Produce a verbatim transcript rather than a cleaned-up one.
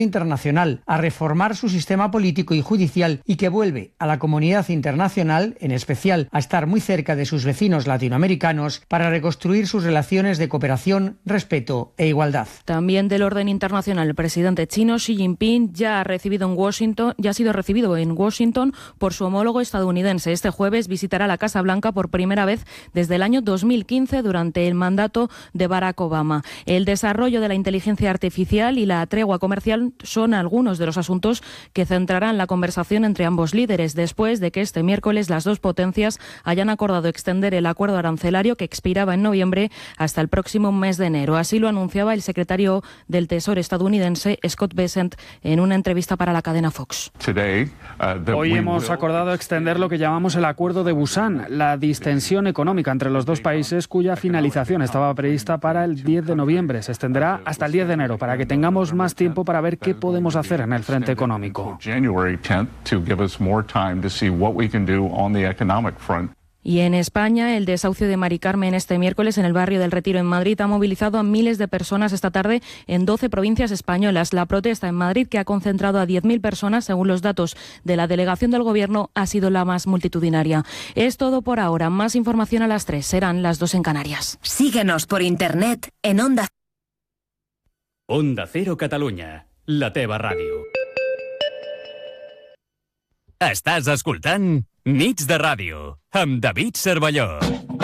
internacional, a reformar su sistema político y judicial y que vuelve a la comunidad internacional, en especial a estar muy cerca de sus vecinos latinoamericanos, para reconstruir sus relaciones de cooperación, respeto e igualdad. También del orden internacional, el presidente chino Xi Jinping ya ha recibido en Washington, ya ha sido recibido en Washington por su homólogo estadounidense. Este jueves visitará la Casa Blanca por primera vez desde el año dos mil quince durante el mandato de Barack Obama. El desarrollo de la inteligencia artificial y la tregua comercial son algunos de los asuntos que centrarán la conversación entre ambos líderes después de que este miércoles las dos potencias hayan acordado extender el acuerdo arancelario que expiraba en noviembre hasta el próximo mes de enero. Así lo anunciaba el secretario del Tesoro estadounidense Scott Bessent en una entrevista para la cadena Fox. Hoy hemos acordado extender lo que llamamos el Acuerdo de Busan, la distensión económica entre los dos países cuya finalización estaba prevista para el diez de noviembre. Se extenderá hasta el diez de enero para que tengamos más tiempo para ver qué podemos hacer en el frente económico. Y en España, el desahucio de Mari Carmen este miércoles en el barrio del Retiro en Madrid ha movilizado a miles de personas esta tarde en doce provincias españolas. La protesta en Madrid, que ha concentrado a diez mil personas, según los datos de la delegación del Gobierno, ha sido la más multitudinaria. Es todo por ahora. Más información a las tres. Serán las dos en Canarias. Síguenos por internet en Onda. Onda Cero Catalunya, la teva ràdio. Estàs escoltant Nits de Ràdio, amb David Cervelló.